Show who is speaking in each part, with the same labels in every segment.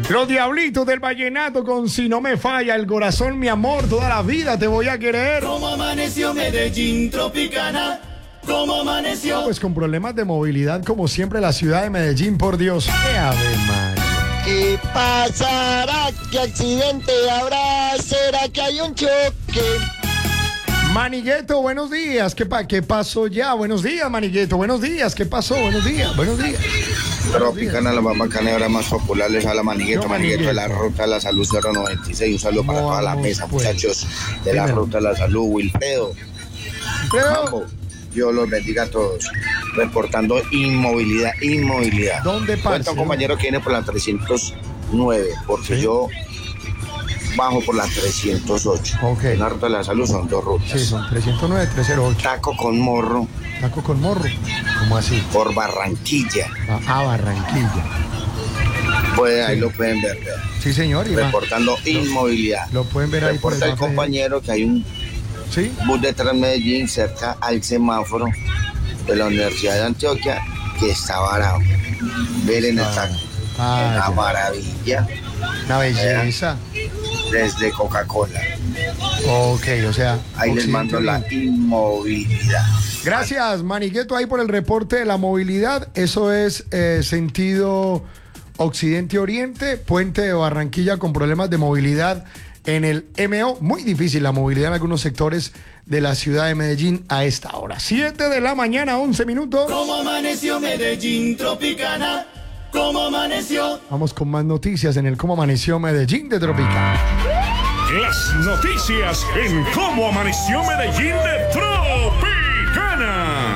Speaker 1: Los Diablitos del Vallenato con Si no me falla el corazón, mi amor, toda la vida te voy a querer.
Speaker 2: ¿Cómo amaneció Medellín Tropicana? ¿Cómo amaneció?
Speaker 1: Pues con problemas de movilidad, como siempre, la ciudad de Medellín, por Dios. ¡Qué ave María!
Speaker 3: ¿Qué pasará? ¿Qué accidente habrá? ¿Será que hay un choque?
Speaker 1: Manigueto, buenos días. ¿Qué pasó ya? Buenos días, Manigueto. Buenos días. ¿Qué pasó? Buenos días. Buenos días.
Speaker 4: Tropicana, la más bacana y ahora más popular, les habla Manigueto, Manigueto de la Ruta de la Salud 096. Un saludo para toda la mesa, muchachos de la Ruta de la Salud. Wilfredo, Mambo, Dios los bendiga a todos. Reportando inmovilidad.
Speaker 1: ¿Dónde pasa?
Speaker 4: Cuenta un compañero que viene por la 309, porque
Speaker 1: ¿sí?
Speaker 4: yo bajo por la 308.
Speaker 1: Ok.
Speaker 4: En la Ruta de la Salud son dos rutas.
Speaker 1: Sí, son 309, 308.
Speaker 4: Taco con morro.
Speaker 1: Taco con morro. ¿Cómo así?
Speaker 4: Por Barranquilla.
Speaker 1: Barranquilla.
Speaker 4: Pues ahí lo pueden ver. ¿verdad?
Speaker 1: Sí, señor.
Speaker 4: Reportando inmovilidad.
Speaker 1: Lo pueden ver ahí por
Speaker 4: Reporta el compañero que hay un
Speaker 1: ¿sí?
Speaker 4: bus de Transmedellín cerca al semáforo de la Universidad de Antioquia que está varado. Miren esta una maravilla.
Speaker 1: Una belleza.
Speaker 4: Desde Coca-Cola.
Speaker 1: Ok, o sea.
Speaker 4: Ahí les mando la inmovilidad.
Speaker 1: Gracias, Manigueto, ahí por el reporte de la movilidad. Eso es sentido occidente-oriente, puente de Barranquilla con problemas de movilidad en el MO. Muy difícil la movilidad en algunos sectores de la ciudad de Medellín a esta hora. 7 de la mañana, 11 minutos.
Speaker 2: ¿Cómo amaneció Medellín Tropicana? ¿Cómo amaneció?
Speaker 1: Vamos con más noticias en el Cómo Amaneció Medellín de Tropicana.
Speaker 5: Las noticias en Cómo Amaneció Medellín de Tropicana.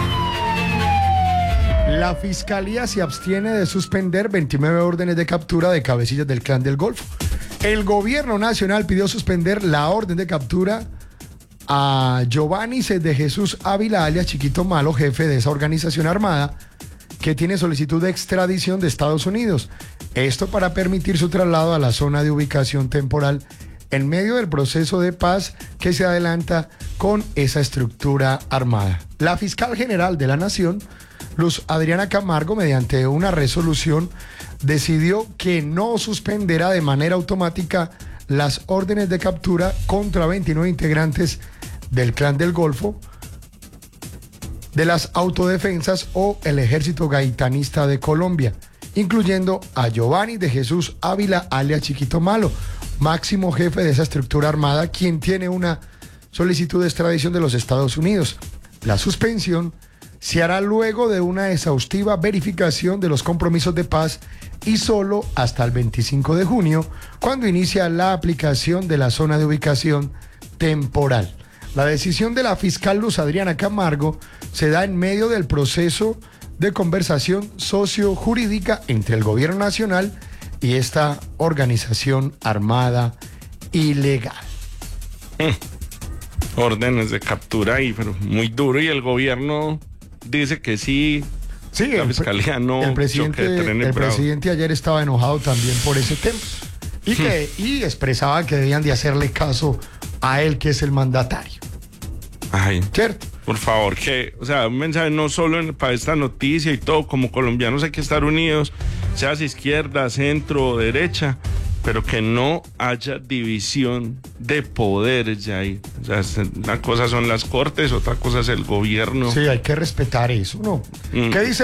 Speaker 1: La Fiscalía se abstiene de suspender 29 órdenes de captura de cabecillas del Clan del Golfo. El gobierno nacional pidió suspender la orden de captura a Giovanni de Jesús Ávila, alias Chiquito Malo, jefe de esa organización armada, que tiene solicitud de extradición de Estados Unidos. Esto para permitir su traslado a la zona de ubicación temporal en medio del proceso de paz que se adelanta con esa estructura armada. La fiscal general de la Nación, Luz Adriana Camargo, mediante una resolución, decidió que no suspenderá de manera automática las órdenes de captura contra 29 integrantes del Clan del Golfo, de las autodefensas o el Ejército Gaitanista de Colombia, incluyendo a Giovanni de Jesús Ávila, alias Chiquito Malo, máximo jefe de esa estructura armada, quien tiene una solicitud de extradición de los Estados Unidos. La suspensión se hará luego de una exhaustiva verificación de los compromisos de paz y solo hasta el 25 de junio, cuando inicia la aplicación de la zona de ubicación temporal. La decisión de la fiscal Luz Adriana Camargo se da en medio del proceso de conversación socio-jurídica entre el gobierno nacional y esta organización armada ilegal.
Speaker 6: Órdenes de captura ahí, pero muy duro, y el gobierno dice que sí.
Speaker 1: Sí,
Speaker 6: la fiscalía no.
Speaker 1: El presidente ayer estaba enojado también por ese tema y expresaba que debían de hacerle caso a él, que es el mandatario.
Speaker 6: Ay,
Speaker 1: ¿cierto?
Speaker 6: Por favor, un mensaje no solo para esta noticia y todo, como colombianos hay que estar unidos, seas izquierda, centro o derecha, pero que no haya división de poderes ya ahí. O sea, una cosa son las cortes, otra cosa es el gobierno.
Speaker 1: Sí, hay que respetar eso, ¿no? ¿Qué dice